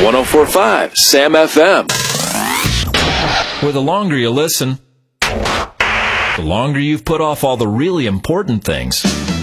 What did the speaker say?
104.5 Sam FM. Where the longer you listen, the longer you've put off all the really important things.